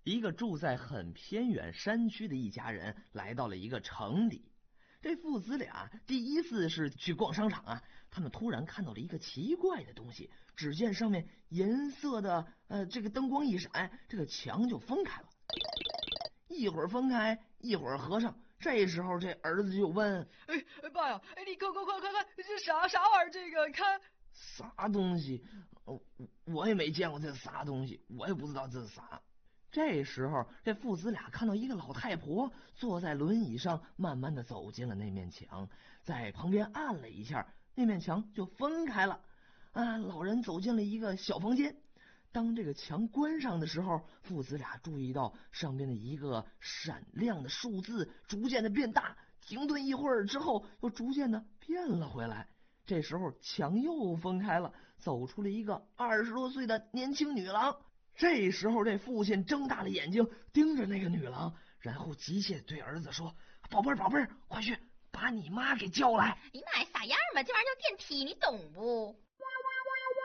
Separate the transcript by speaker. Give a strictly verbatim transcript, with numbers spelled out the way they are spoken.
Speaker 1: 一个住在很偏远山区的一家人来到了一个城里。这父子俩第一次是去逛商场啊，他们突然看到了一个奇怪的东西。只见上面银色的呃这个灯光一闪，这个墙就分开了，一会儿分开，一会儿合上。这时候这儿子就问：
Speaker 2: 哎哎爸呀，哎你快快快快看，这啥啥玩意儿？这个你看
Speaker 1: 啥东西？我也没见过这啥东西，我也不知道这是啥。这时候这父子俩看到一个老太婆坐在轮椅上，慢慢的走进了那面墙，在旁边按了一下，那面墙就分开了。啊，老人走进了一个小房间。当这个墙关上的时候，父子俩注意到上边的一个闪亮的数字逐渐的变大，停顿一会儿之后又逐渐的变了回来。这时候墙又分开了，走出了一个二十多岁的年轻女郎。这时候这父亲睁大了眼睛盯着那个女郎，然后急切对儿子说：宝贝儿宝贝儿，快去把你妈给叫来。
Speaker 3: 你妈呀，啥样吧，这玩意儿叫电梯，你懂不？